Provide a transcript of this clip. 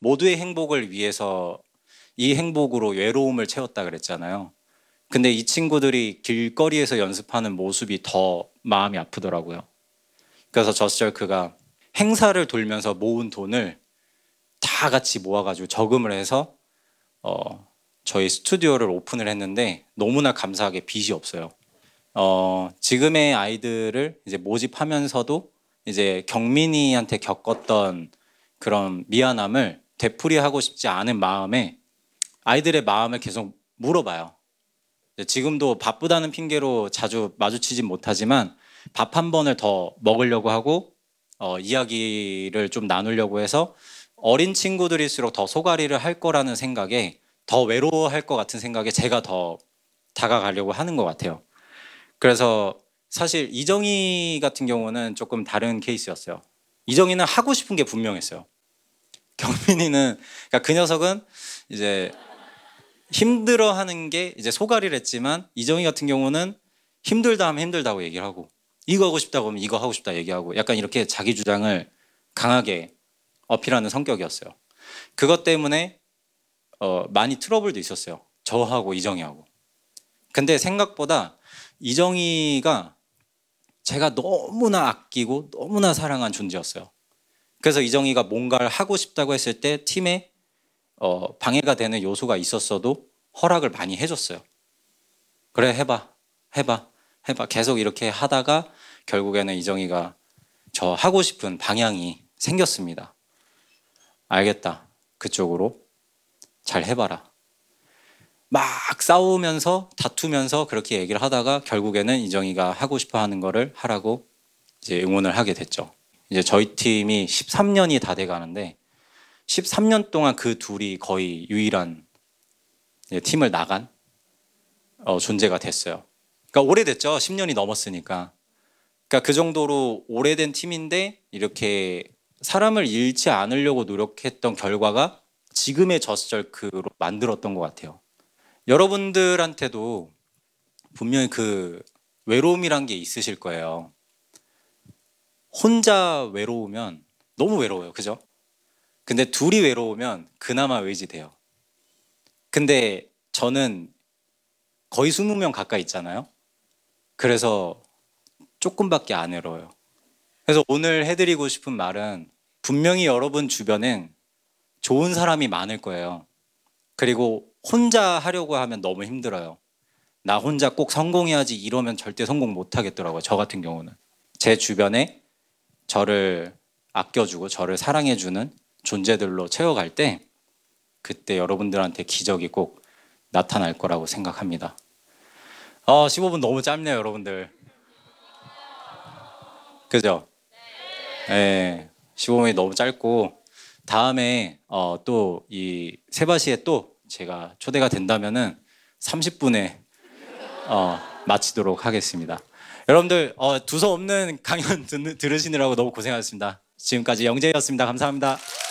모두의 행복을 위해서 이 행복으로 외로움을 채웠다 그랬잖아요. 근데 이 친구들이 길거리에서 연습하는 모습이 더 마음이 아프더라고요. 그래서 저 시절 그가 행사를 돌면서 모은 돈을 다 같이 모아가지고 저금을 해서 저희 스튜디오를 오픈을 했는데 너무나 감사하게 빚이 없어요. 지금의 아이들을 이제 모집하면서도 이제 경민이한테 겪었던 그런 미안함을 되풀이하고 싶지 않은 마음에 아이들의 마음을 계속 물어봐요. 지금도 바쁘다는 핑계로 자주 마주치진 못하지만 밥 한 번을 더 먹으려고 하고 이야기를 좀 나누려고 해서 어린 친구들일수록 더 소갈이를 할 거라는 생각에 더 외로워할 것 같은 생각에 제가 더 다가가려고 하는 것 같아요. 그래서 사실 이정희 같은 경우는 조금 다른 케이스였어요. 이정희는 하고 싶은 게 분명했어요. 경민이는 그러니까 그 녀석은 이제 힘들어하는 게 이제 소갈이를 했지만 이정희 같은 경우는 힘들다 하면 힘들다고 얘기를 하고 이거 하고 싶다고 하면 이거 하고 싶다 얘기하고 약간 이렇게 자기 주장을 강하게 어필하는 성격이었어요. 그것 때문에 많이 트러블도 있었어요. 저하고 이정희하고. 근데 생각보다 이정희가 제가 너무나 아끼고 너무나 사랑한 존재였어요. 그래서 이정희가 뭔가를 하고 싶다고 했을 때 팀에 방해가 되는 요소가 있었어도 허락을 많이 해줬어요. 그래 해봐 계속 이렇게 하다가 결국에는 이정희가 저 하고 싶은 방향이 생겼습니다. 알겠다. 그쪽으로 잘 해봐라. 막 싸우면서 다투면서 그렇게 얘기를 하다가 결국에는 이정희가 하고 싶어 하는 거를 하라고 이제 응원을 하게 됐죠. 이제 저희 팀이 13년이 다 돼 가는데 13년 동안 그 둘이 거의 유일한 팀을 나간 존재가 됐어요. 그러니까 오래됐죠. 10년이 넘었으니까. 그러니까 그 정도로 오래된 팀인데 이렇게 사람을 잃지 않으려고 노력했던 결과가 지금의 저스절크로 만들었던 것 같아요. 여러분들한테도 분명히 그 외로움이란 게 있으실 거예요. 혼자 외로우면 너무 외로워요. 그죠? 근데 둘이 외로우면 그나마 의지돼요. 근데 저는 거의 20명 가까이 있잖아요. 그래서 조금밖에 안 외로워요. 그래서 오늘 해드리고 싶은 말은 분명히 여러분 주변엔 좋은 사람이 많을 거예요. 그리고 혼자 하려고 하면 너무 힘들어요. 나 혼자 꼭 성공해야지 이러면 절대 성공 못 하겠더라고요. 저 같은 경우는. 제 주변에 저를 아껴주고 저를 사랑해주는 존재들로 채워갈 때 그때 여러분들한테 기적이 꼭 나타날 거라고 생각합니다. 15분 너무 짧네요, 여러분들. 그죠? 네. 15분이 너무 짧고 다음에 또 이 세바시에 또 제가 초대가 된다면은 30분에 마치도록 하겠습니다. 여러분들 두서없는 강연 들으시느라고 너무 고생하셨습니다. 지금까지 영재였습니다. 감사합니다.